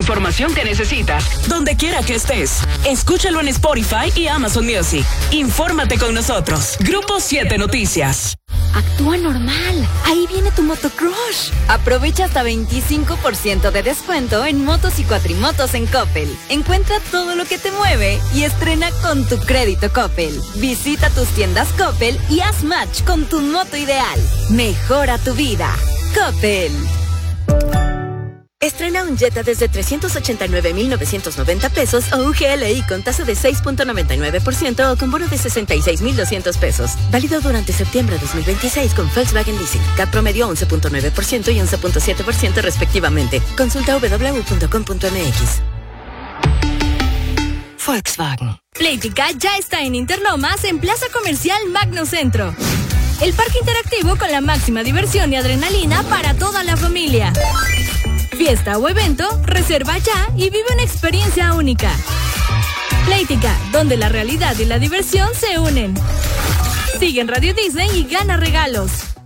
información que necesitas, donde quiera que estés. Escúchalo en Spotify y Amazon Music. Infórmate con nosotros. Grupo 7 Noticias. Actúa normal. Ahí viene tu motocrush. Aprovecha hasta 25% de descuento en motos y cuatrimotos en Coppel. Encuentra todo lo que te mueve y estrena con tu crédito Coppel. Visita tus tiendas Coppel y haz match con tu moto ideal. Mejora tu vida. Coppel. Estrena un Jetta desde 389,990 pesos o un GLI con tasa de 6.99% o con bono de 66,200 pesos. Válido durante septiembre 2026 con Volkswagen Leasing. CAT promedio 11.9% y 11.7% respectivamente. Consulta www.com.mx. Volkswagen. Playtika ya está en Interlomas en Plaza Comercial Magno Centro. El parque interactivo con la máxima diversión y adrenalina para toda la familia. Fiesta o evento, reserva ya y vive una experiencia única. Playtika, donde la realidad y la diversión se unen. Sigue en Radio Disney y gana regalos.